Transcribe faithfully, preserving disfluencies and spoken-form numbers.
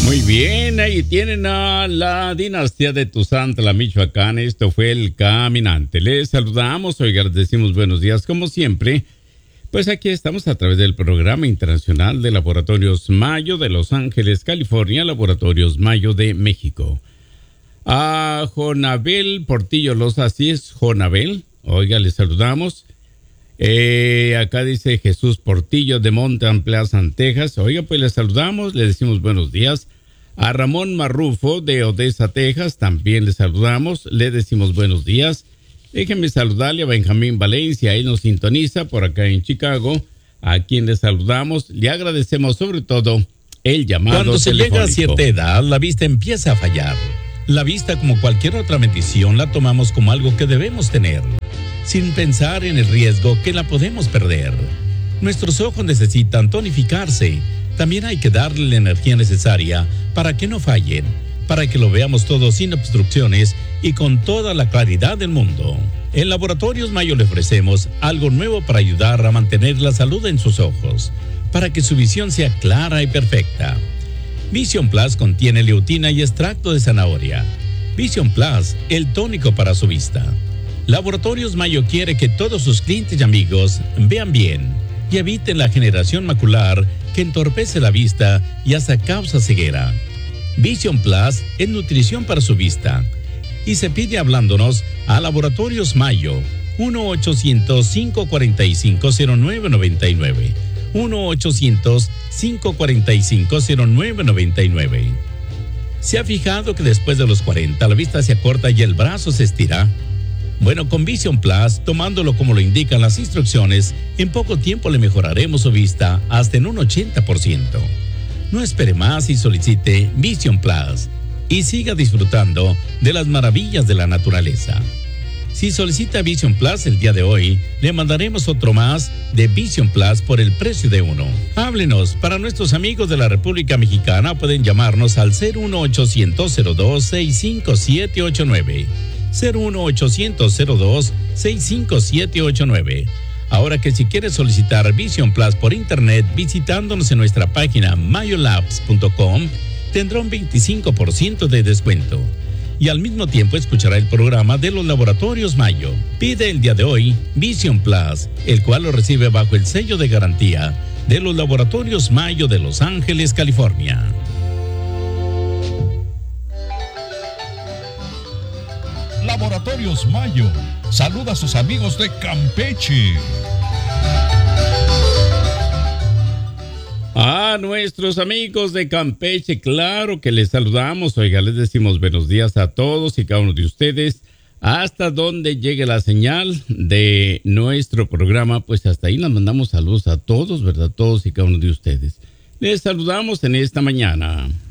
Muy bien, ahí tienen a la dinastía de Tuzantla, Michoacán. Esto fue El Caminante. Les saludamos, oiga, les decimos buenos días como siempre. Pues aquí estamos a través del Programa Internacional de Laboratorios Mayo de Los Ángeles, California, Laboratorios Mayo de México. A Jonabel Portillo Loza, así es, Jonabel. Oiga, les saludamos. Eh, acá dice Jesús Portillo de Mountain Plaza, Texas. Oiga, pues les saludamos, le decimos buenos días. A Ramón Marrufo de Odessa, Texas, también le saludamos, le decimos buenos días. Déjenme saludarle a Benjamín Valencia, él nos sintoniza por acá en Chicago, a quien le saludamos. Le agradecemos sobre todo el llamado Cuando se telefónico. llega a cierta edad, la vista empieza a fallar. La vista, como cualquier otra bendición, la tomamos como algo que debemos tener, sin pensar en el riesgo que la podemos perder. Nuestros ojos necesitan tonificarse. También hay que darle la energía necesaria para que no fallen, para que lo veamos todo sin obstrucciones y con toda la claridad del mundo. En Laboratorios Mayo le ofrecemos algo nuevo para ayudar a mantener la salud en sus ojos, para que su visión sea clara y perfecta. Vision Plus contiene leutina y extracto de zanahoria. Vision Plus, el tónico para su vista. Laboratorios Mayo quiere que todos sus clientes y amigos vean bien y eviten la generación macular que entorpece la vista y hasta causa ceguera. Vision Plus es nutrición para su vista y se pide hablándonos a Laboratorios Mayo uno ochocientos, cinco cuatro cinco, cero nueve nueve nueve uno ochocientos, cinco cuatro cinco, cero nueve nueve nueve. ¿Se ha fijado que después de los cuarenta la vista se acorta y el brazo se estira? Bueno, con Vision Plus, tomándolo como lo indican las instrucciones, en poco tiempo le mejoraremos su vista hasta en un ochenta por ciento. No espere más y solicite Vision Plus y siga disfrutando de las maravillas de la naturaleza. Si solicita Vision Plus el día de hoy, le mandaremos otro más de Vision Plus por el precio de uno. Háblenos. Para nuestros amigos de la República Mexicana pueden llamarnos al cero uno ochocientos, cero dos, seis cinco siete ocho nueve. cero uno ochocientos, cero dos, seis cinco siete ocho nueve. Ahora que si quieres solicitar Vision Plus por internet visitándonos en nuestra página mayolabs punto com, tendrá un veinticinco por ciento de descuento. Y al mismo tiempo escuchará el programa de los Laboratorios Mayo. Pide el día de hoy Vision Plus, el cual lo recibe bajo el sello de garantía de los Laboratorios Mayo de Los Ángeles, California. Laboratorios Mayo saluda a sus amigos de Campeche. A nuestros amigos de Campeche, claro que les saludamos. Oiga, les decimos buenos días a todos y cada uno de ustedes. Hasta donde llegue la señal de nuestro programa, pues hasta ahí les mandamos saludos a todos, ¿verdad? Todos y cada uno de ustedes. Les saludamos en esta mañana.